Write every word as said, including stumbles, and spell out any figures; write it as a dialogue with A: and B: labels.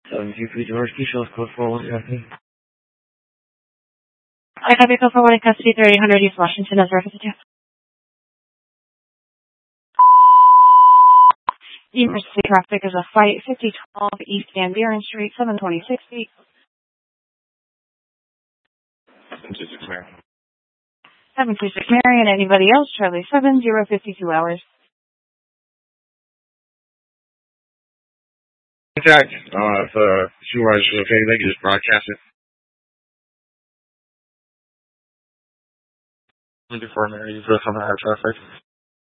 A: seven two three George, Key Shells, code four one seven.
B: I have vehicle for one in custody, thirty hundred East Washington, as referenced. Emergency traffic is a flight fifty twelve East Van Buren Street, seven twenty-six feet.
A: seven two six Mary.
B: seven two six Mary, and anybody else, Charlie seven zero fifty-two hours.
A: Contact, uh, if the supervisor's okay, they can just broadcast it. twenty-four Mary, you feel something high traffic.